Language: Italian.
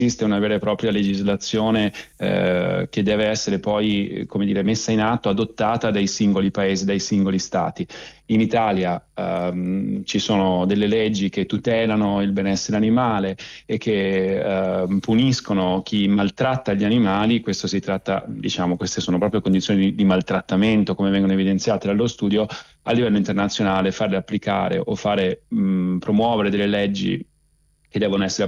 esiste una vera e propria legislazione che deve essere poi, come dire, messa in atto, adottata dai singoli paesi, dai singoli stati. In Italia ci sono delle leggi che tutelano il benessere animale e che puniscono chi maltratta gli animali. Questo si tratta, diciamo, queste sono proprio condizioni di maltrattamento, come vengono evidenziate dallo studio. A livello internazionale farle applicare o promuovere delle leggi che devono essere